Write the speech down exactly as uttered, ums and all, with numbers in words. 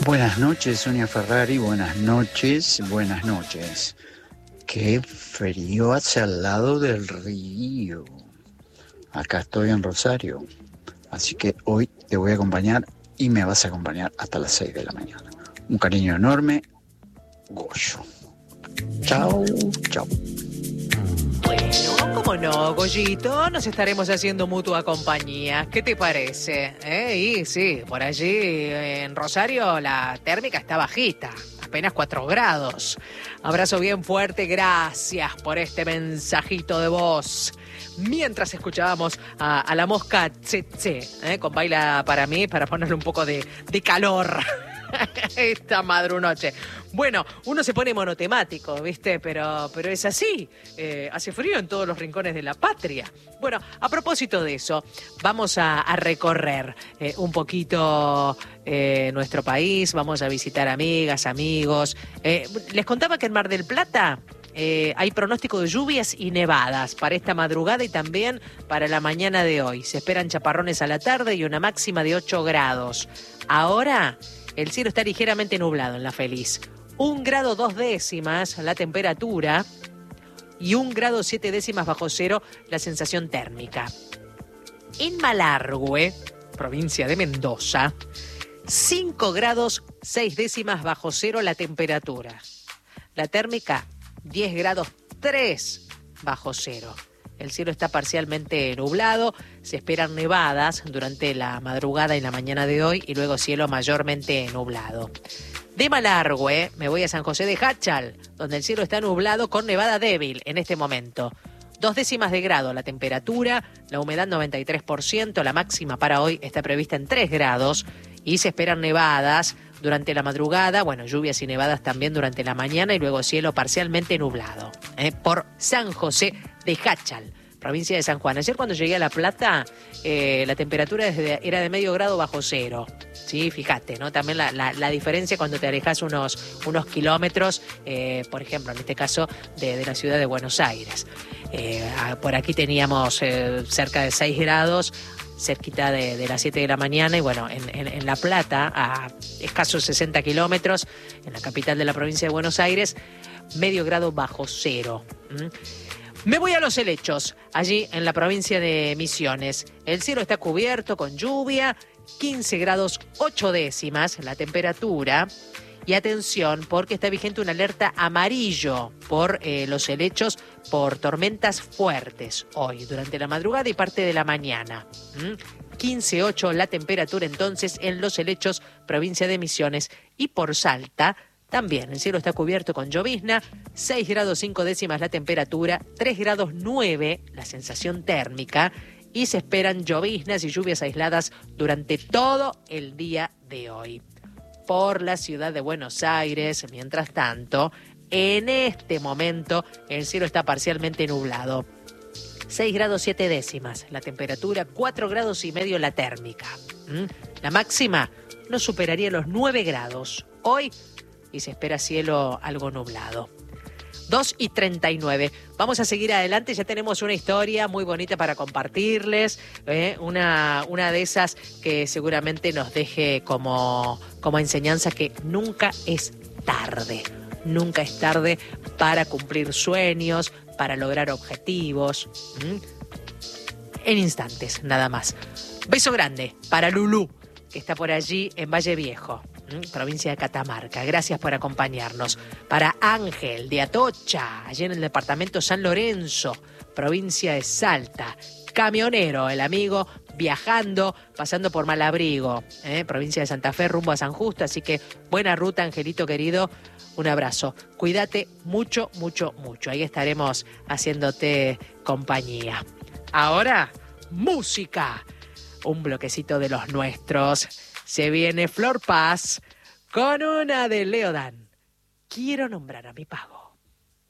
Buenas noches, Sonia Ferrari, buenas noches, buenas noches. Qué frío hace al lado del río. Acá estoy en Rosario, así que hoy te voy a acompañar y me vas a acompañar hasta las seis de la mañana. Un cariño enorme, Goyo. Chao, chao. Bueno, cómo no, Goyito, nos estaremos haciendo mutua compañía. ¿Qué te parece? ¿Eh? Y sí, por allí en Rosario la térmica está bajita, apenas cuatro grados. Abrazo bien fuerte, gracias por este mensajito de voz. Mientras escuchábamos a, a la mosca Tsetse, ¿eh? Con Baila para mí, para ponerle un poco de, de calor esta madrunoche. Bueno, uno se pone monotemático, ¿viste? Pero, pero es así. Eh, hace frío en todos los rincones de la patria. Bueno, a propósito de eso, vamos a, a recorrer eh, un poquito eh, nuestro país. Vamos a visitar amigas, amigos. Eh, les contaba que en Mar del Plata Eh, hay pronóstico de lluvias y nevadas para esta madrugada y también para la mañana de hoy. Se esperan chaparrones a la tarde y una máxima de ocho grados. Ahora el cielo está ligeramente nublado en La Feliz. Un grado dos décimas la temperatura y un grado siete décimas bajo cero la sensación térmica. En Malargüe, provincia de Mendoza, cinco grados seis décimas bajo cero la temperatura. La térmica diez grados tres bajo cero. El cielo está parcialmente nublado, se esperan nevadas durante la madrugada y la mañana de hoy y luego cielo mayormente nublado. De Malargüe me voy a San José de Jáchal, donde el cielo está nublado con nevada débil en este momento. Dos décimas de grado la temperatura, la humedad noventa y tres por ciento, la máxima para hoy está prevista en tres grados y se esperan nevadas durante la madrugada, bueno, lluvias y nevadas también durante la mañana y luego cielo parcialmente nublado, ¿eh? Por San José de Jáchal, provincia de San Juan. Ayer cuando llegué a La Plata, eh, la temperatura era de medio grado bajo cero. Sí, fíjate, ¿no? También la, la, la diferencia cuando te alejas unos, unos kilómetros, eh, por ejemplo, en este caso, de, de la ciudad de Buenos Aires. Eh, por aquí teníamos eh, cerca de seis grados, cerquita de, de las siete de la mañana, y bueno, en, en, en La Plata, a escasos sesenta kilómetros, en la capital de la provincia de Buenos Aires, medio grado bajo cero. ¿Mm? Me voy a Los Helechos, allí en la provincia de Misiones. El cielo está cubierto con lluvia, quince grados ocho décimas la temperatura. Y atención, porque está vigente una alerta amarillo por eh, Los Helechos por tormentas fuertes hoy, durante la madrugada y parte de la mañana. ¿Mm? quince ocho la temperatura entonces en Los Helechos, provincia de Misiones. Y por Salta también el cielo está cubierto con llovizna, seis grados cinco décimas la temperatura, tres grados nueve la sensación térmica. Y se esperan lloviznas y lluvias aisladas durante todo el día de hoy. Por la ciudad de Buenos Aires, mientras tanto, en este momento el cielo está parcialmente nublado. seis grados siete décimas la temperatura, cuatro grados y medio la térmica. ¿Mm? La máxima no superaría los nueve grados hoy y se espera cielo algo nublado. dos y treinta y nueve. Vamos a seguir adelante, ya tenemos una historia muy bonita para compartirles, ¿eh? una, una de esas que seguramente nos deje como, como enseñanza que nunca es tarde, nunca es tarde para cumplir sueños, para lograr objetivos, ¿Mm? en instantes, nada más. Beso grande para Lulú, que está por allí en Valle Viejo, provincia de Catamarca. Gracias por acompañarnos. Para Ángel de Atocha, allí en el departamento San Lorenzo, provincia de Salta. Camionero, el amigo, viajando, pasando por Malabrigo, ¿eh? provincia de Santa Fe, rumbo a San Justo. Así que buena ruta, Angelito querido. Un abrazo. Cuídate mucho, mucho, mucho. Ahí estaremos haciéndote compañía. Ahora, música. Un bloquecito de los nuestros. Se viene Flor Paz con una de Leodan. Quiero nombrar a mi pago.